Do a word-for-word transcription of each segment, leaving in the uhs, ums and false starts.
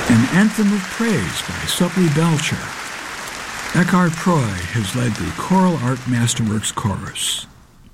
An Anthem of Praise by Sutley Belcher. Eckhart Proy has led the Choral Art Masterworks Chorus.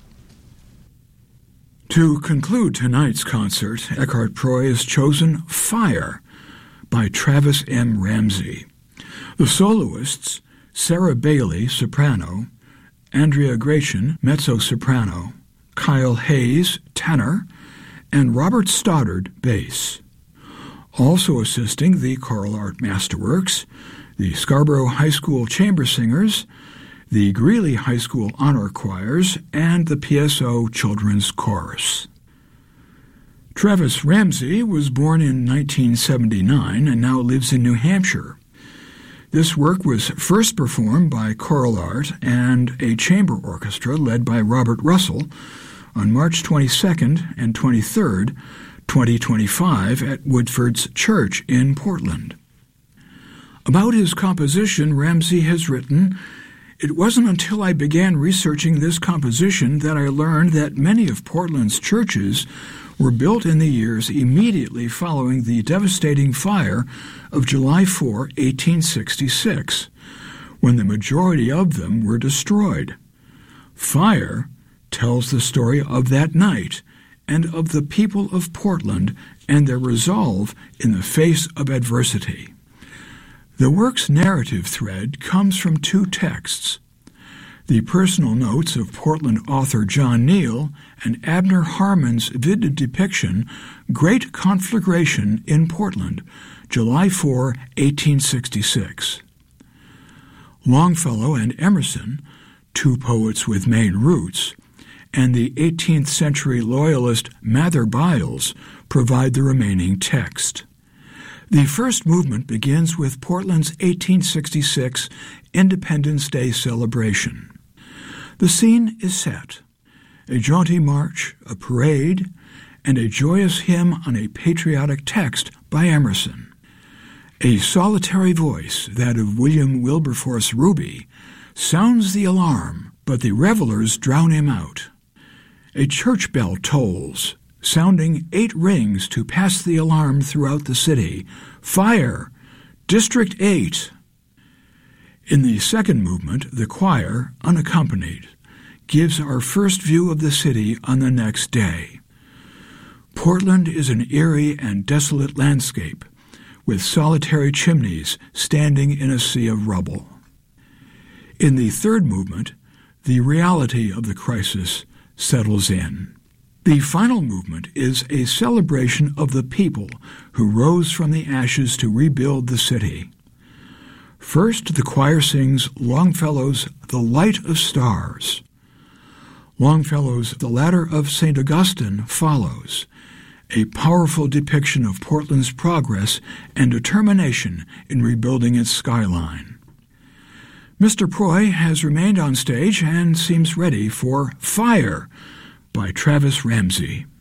To conclude tonight's concert, Eckhart Proy has chosen Fire by Travis M. Ramsey. The soloists, Sarah Bailey, soprano, Andrea Gratian, mezzo-soprano, Kyle Hayes, tenor, and Robert Stoddard, bass. Also assisting the Choral Art Masterworks, the Scarborough High School Chamber Singers, the Greeley High School Honor Choirs, and the P S O Children's Chorus. Travis Ramsey was born in nineteen seventy-nine and now lives in New Hampshire. This work was first performed by Choral Art and a chamber orchestra led by Robert Russell on March twenty-second and twenty-third, twenty twenty-five at Woodford's Church in Portland. About his composition, Ramsey has written, "It wasn't until I began researching this composition that I learned that many of Portland's churches were built in the years immediately following the devastating fire of July fourth, eighteen sixty-six, when the majority of them were destroyed. Fire tells the story of that night and of the people of Portland and their resolve in the face of adversity." The work's narrative thread comes from two texts: the personal notes of Portland author John Neal and Abner Harmon's vivid depiction, Great Conflagration in Portland, July fourth, eighteen sixty-six. Longfellow and Emerson, two poets with Maine roots, and the eighteenth century loyalist Mather Byles provide the remaining text. The first movement begins with Portland's eighteen sixty-six Independence Day celebration. The scene is set: a jaunty march, a parade, and a joyous hymn on a patriotic text by Emerson. A solitary voice, that of William Wilberforce Ruby, sounds the alarm, but the revelers drown him out. A church bell tolls, sounding eight rings to pass the alarm throughout the city. Fire! District eight! In the second movement, the choir, unaccompanied, gives our first view of the city on the next day. Portland is an eerie and desolate landscape, with solitary chimneys standing in a sea of rubble. In the third movement, the reality of the crisis settles in. The final movement is a celebration of the people who rose from the ashes to rebuild the city. First, the choir sings Longfellow's The Light of Stars. Longfellow's The Ladder of Saint Augustine follows, a powerful depiction of Portland's progress and determination in rebuilding its skyline. Mister Proy has remained on stage and seems ready for Fire by Travis Ramsey.